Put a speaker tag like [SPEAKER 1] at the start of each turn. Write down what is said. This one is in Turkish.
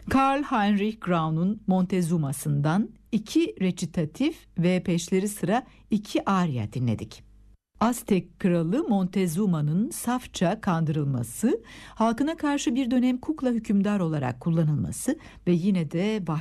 [SPEAKER 1] Karl Heinrich Graun'un Montezuma'sından 2 resitatif ve peşleri sıra 2 arya dinledik. Aztek kralı Montezuma'nın safça kandırılması, halkına karşı bir dönem kukla hükümdar olarak kullanılması ve yine de